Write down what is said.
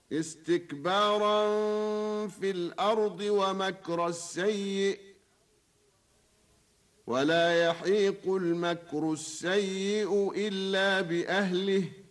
استكبارا في الأرض ومكر السيء، ولا يحيق المكر السيء إلا بأهله